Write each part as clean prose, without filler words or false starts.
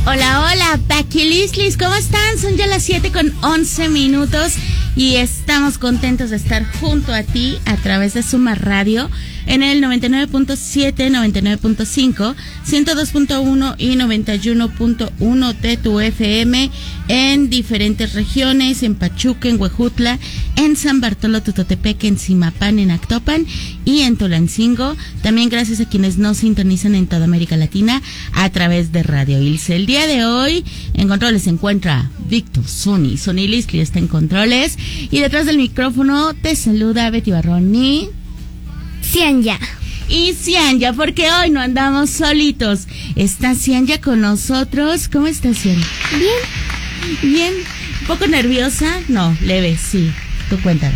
Hola, hola, Paquilislis, ¿cómo están? Son ya las 7:11 y estamos contentos de estar junto a ti a través de Suma Radio en el 99.7, 99.5, 102.1 y 91.1 de tu FM en diferentes regiones, en Pachuca, en Huejutla, en San Bartolo Tototepec, en Zimapán, en Actopan y en Tulancingo. También gracias a quienes nos sintonizan en toda América Latina a través de Radio Ilse. El día de hoy en controles se encuentra Víctor Zuni Lisli está en controles y detrás del micrófono te saluda Betty Barroni. Cianya. Y Cianya, porque hoy no andamos solitos. Está Cianya con nosotros. ¿Cómo estás, Cianya? Bien. Bien. ¿Un poco nerviosa? No, leve, sí. Tú cuéntame.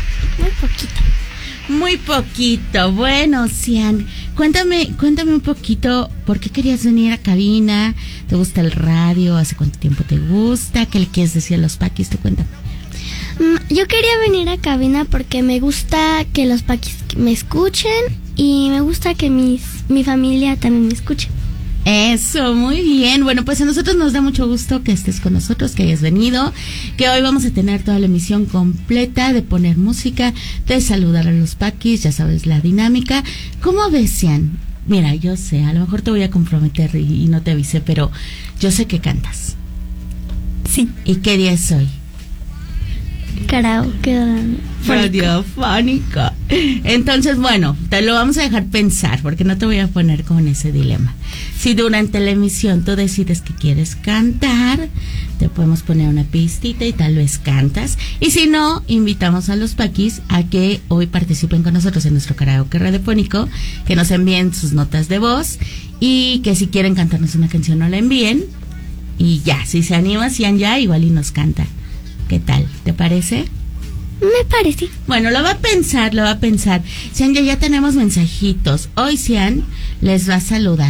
Muy poquito. Bueno, Cian, cuéntame un poquito, ¿por qué querías venir a cabina? ¿Te gusta el radio? ¿Hace cuánto tiempo te gusta? ¿Qué le quieres decir a los paquis? Tú cuéntame. Yo quería venir a cabina porque me gusta que los paquis me escuchen y me gusta que mi familia también me escuche. Eso, muy bien. Bueno, pues a nosotros nos da mucho gusto que estés con nosotros, que hayas venido, que hoy vamos a tener toda la emisión completa de poner música, de saludar a los paquis, ya sabes la dinámica. ¿Cómo ves, Cian? Mira, yo sé, a lo mejor te voy a comprometer y no te avisé, pero yo sé que cantas. Sí. ¿Y qué día es hoy? Karaoke radiofónico. Entonces, bueno, te lo vamos a dejar pensar porque no te voy a poner con ese dilema. Si durante la emisión tú decides que quieres cantar, te podemos poner una pistita y tal vez cantas. Y si no, invitamos a los paquis a que hoy participen con nosotros en nuestro karaoke radiofónico, que nos envíen sus notas de voz y que si quieren cantarnos una canción no la envíen. Y ya, si se anima, Cian ya igual y nos canta. ¿Qué tal? ¿Te parece? Me parece. Bueno, lo va a pensar. Cian, ya tenemos mensajitos. Hoy Cian les va a saludar.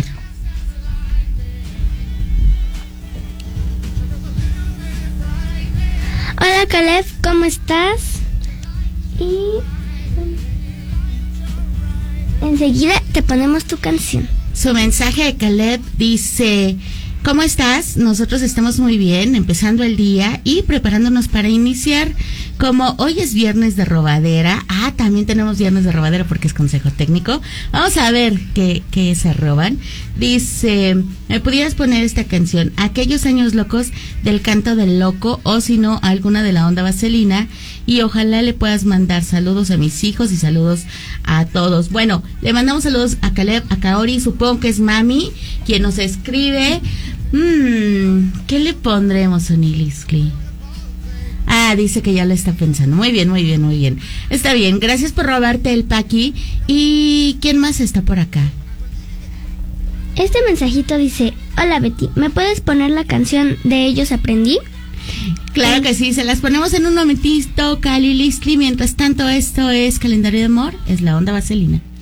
Hola, Caleb, ¿cómo estás? Y enseguida te ponemos tu canción. Su mensaje de Caleb dice: ¿cómo estás? Nosotros estamos muy bien, empezando el día y preparándonos para iniciar. Como hoy es viernes de robadera, también tenemos viernes de robadera porque es consejo técnico. Vamos a ver qué se roban. Dice, ¿me pudieras poner esta canción? Aquellos años locos del Canto del Loco, o si no, alguna de la Onda Vaselina. Y ojalá le puedas mandar saludos a mis hijos y saludos a todos. Bueno, le mandamos saludos a Caleb, a Kaori, supongo que es Mami, quien nos escribe. ¿Qué le pondremos, Soniliskli? Dice que ya lo está pensando. Muy bien. Está bien, gracias por robarte el paqui. ¿Y quién más está por acá? Este mensajito dice: hola Betty, ¿me puedes poner la canción de Ellos Aprendí? Claro que sí, se las ponemos en un momentito, Cali Listli. Mientras tanto, esto es Calendario de Amor, es la Onda Vaselina.